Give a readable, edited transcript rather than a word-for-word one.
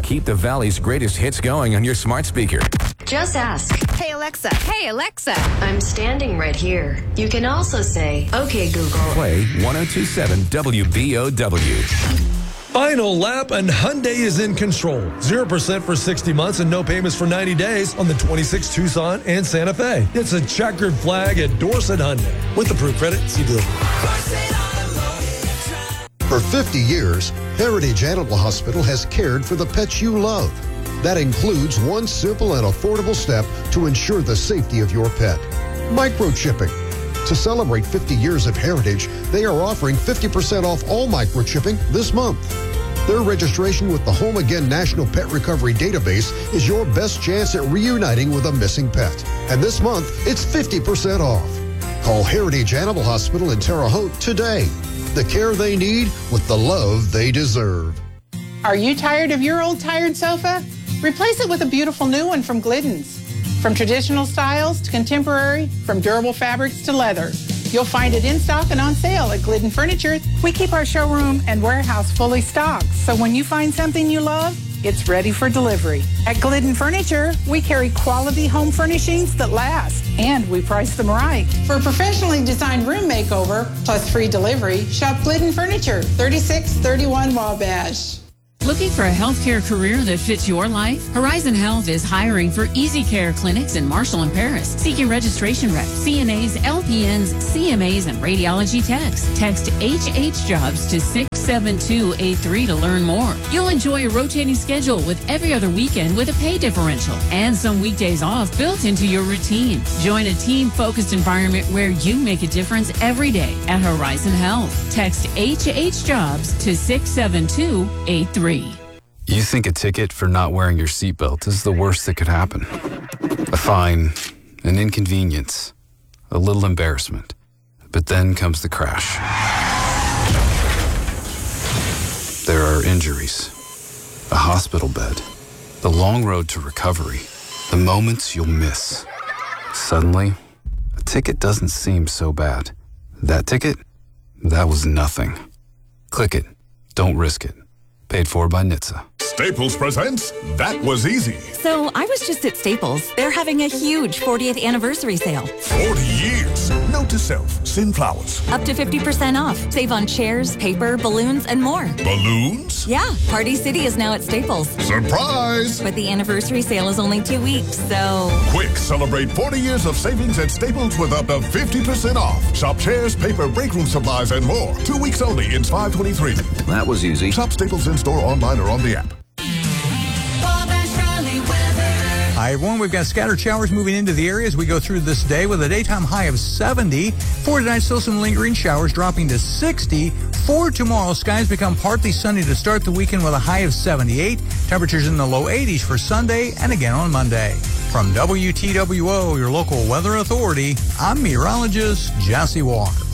keep the Valley's greatest hits going on your smart speaker. Just ask. Hey, Alexa. Hey, Alexa. I'm standing right here. You can also say, okay, Google. Play 1027 WBOW. Final lap and Hyundai is in control. 0% for 60 months and no payments for 90 days on the 26 Tucson and Santa Fe. It's a checkered flag at Dorset Hyundai. With approved credit, see dealer. For 50 years, Heritage Animal Hospital has cared for the pets you love. That includes one simple and affordable step to ensure the safety of your pet: microchipping. To celebrate 50 years of Heritage, they are offering 50% off all microchipping this month. Their registration with the Home Again National Pet Recovery Database is your best chance at reuniting with a missing pet. And this month, it's 50% off. Call Heritage Animal Hospital in Terre Haute today. The care they need with the love they deserve. Are you tired of your old tired sofa? Replace it with a beautiful new one from Glidden's. From traditional styles to contemporary, from durable fabrics to leather. You'll find it in stock and on sale at Glidden Furniture. We keep our showroom and warehouse fully stocked, so when you find something you love, it's ready for delivery. At Glidden Furniture, we carry quality home furnishings that last, and we price them right. For a professionally designed room makeover, plus free delivery, shop Glidden Furniture, 3631 Wabash. Looking for a healthcare career that fits your life? Horizon Health is hiring for Easy Care clinics in Marshall and Paris, seeking registration reps, CNAs, LPNs, CMAs, and radiology techs. Text HHJobs to 67283 to learn more. You'll enjoy a rotating schedule with every other weekend with a pay differential and some weekdays off built into your routine. Join a team-focused environment where you make a difference every day at Horizon Health. Text HHJobs to 67283. You think a ticket for not wearing your seatbelt is the worst that could happen. A fine, an inconvenience, a little embarrassment. But then comes the crash. There are injuries, a hospital bed, the long road to recovery, the moments you'll miss. Suddenly, a ticket doesn't seem so bad. That ticket? That was nothing. Click it. Don't risk it. Paid for by NHTSA. Staples presents That Was Easy. So I was just at Staples. They're having a huge 40th anniversary sale. 40 years. Note to self, send flowers. Up to 50% off. Save on chairs, paper, balloons, and more. Balloons? Yeah, Party City is now at Staples. Surprise! But the anniversary sale is only 2 weeks, so... Quick, celebrate 40 years of savings at Staples with up to 50% off. Shop chairs, paper, break room supplies, and more. 2 weeks only in 523. That was easy. Shop Staples in-store, online, or on the app. Hi, everyone. We've got scattered showers moving into the area as we go through this day with a daytime high of 70. For tonight, still some lingering showers dropping to 60. For tomorrow, skies become partly sunny to start the weekend with a high of 78. Temperatures in the low 80s for Sunday and again on Monday. From WTWO, your local weather authority, I'm meteorologist Jesse Walker.